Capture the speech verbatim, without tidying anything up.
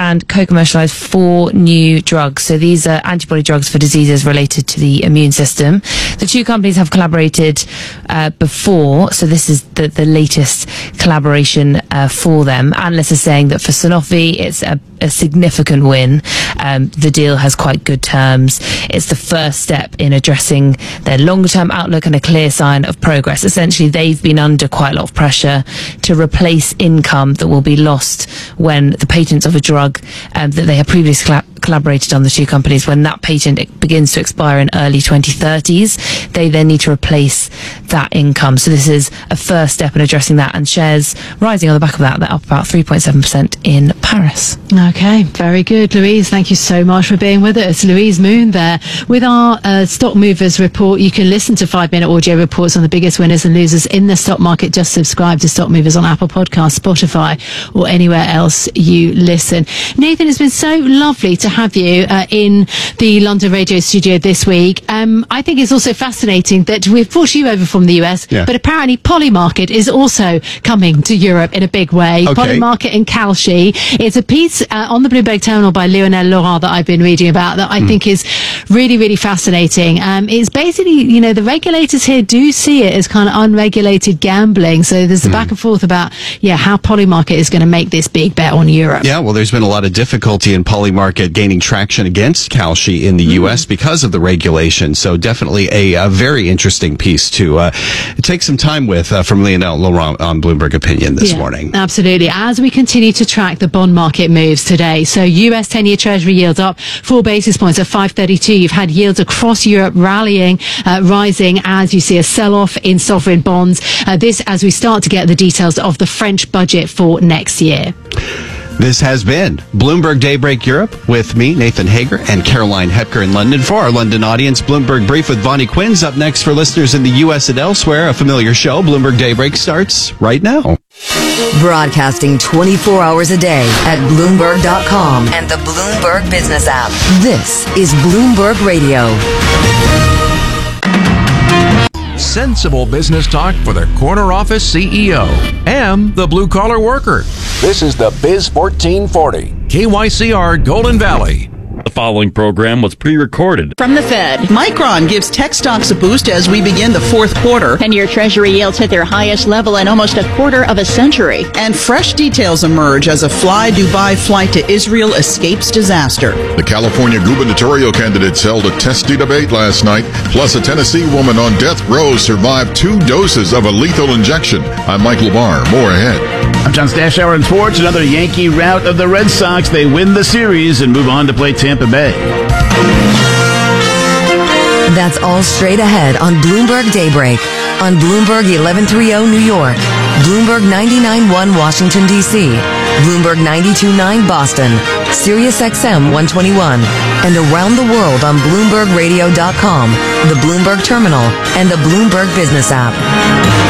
and co-commercialized four new drugs. So these are antibody drugs for diseases related to the immune system. The two companies have collaborated uh, before, so this is the, the latest collaboration uh, for them. Analysts are saying that for Sanofi, it's a, a significant win. Um, the deal has quite good terms. It's the first step in addressing their longer-term outlook and a clear sign of progress. Essentially, they've been under quite a lot of pressure to replace income that will be lost when the patents of a drug um, that they have previously colla- collaborated on, the two companies, when that patent begins to expire in early twenty thirties, they then need to replace that income. So this is a first step in addressing that, and shares rising on the back of that. They're up about three point seven percent in Paris. Okay, very good, Louise. Thank you so much for being with us. Louise Moon there with our uh, Stock Movers report. You can listen to five-minute audio reports on the biggest winners and losers in the stock market. Just subscribe to Stock Movers on Apple Podcasts, Spotify, or anywhere else you listen. Nathan, it's been so lovely to have you uh, in the London radio studio this week. Um, I think it's also fascinating that we've brought you over from the U S, yeah. but apparently Polymarket is also coming to Europe in a big way. Okay. Polymarket and Kalshi. It's a piece uh, on the Bloomberg Terminal by Lionel Laurent that I've been reading about that I mm. think is really, really fascinating. Um, it's basically, you know, the regulators here do see it as kind of unregulated gambling. So there's the mm. back and forth about, yeah, how Polymarket is going to make this big bet on Europe. Yeah, well, there's been a lot of difficulty in Polymarket gaining traction against Kalshi in the mm. U S because of the regulation. So definitely a, a very interesting piece to uh, take some time with uh, from Lionel Laurent on Bloomberg Opinion this yeah, morning. Absolutely. As we continue to track the bond market moves today, so U S ten-year Treasury yield up four basis points at five thirty-two. You've had yields across Europe rallying, uh, rising as you see a sell-off in sovereign bonds. Uh, this as we start to get the details of the French budget for next year. This has been Bloomberg Daybreak Europe with me, Nathan Hager, and Caroline Hepker in London. For our London audience, Bloomberg Brief with Vonnie Quinn's up next. For listeners in the U S and elsewhere, a familiar show, Bloomberg Daybreak, starts right now. Broadcasting twenty-four hours a day at Bloomberg dot com and the Bloomberg Business app. This is Bloomberg Radio. Sensible business talk for the corner office C E O and the blue-collar worker. This is the Biz fourteen forty. K Y C R Golden Valley. The following program was pre-recorded. From the Fed, Micron gives tech stocks a boost as we begin the fourth quarter. ten-year Treasury yields hit their highest level in almost a quarter of a century. And fresh details emerge as a Fly Dubai flight to Israel escapes disaster. The California gubernatorial candidates held a testy debate last night. Plus, a Tennessee woman on death row survived two doses of a lethal injection. I'm Mike LeBar. More ahead. I'm John Stashower in sports. Another Yankee rout of the Red Sox. They win the series and move on to play Tampa Bay. That's all straight ahead on Bloomberg Daybreak. On Bloomberg eleven thirty New York, Bloomberg ninety-nine point one Washington, D C, Bloomberg ninety-two point nine Boston, Sirius X M one twenty-one, and around the world on Bloomberg Radio dot com, the Bloomberg Terminal, and the Bloomberg Business app.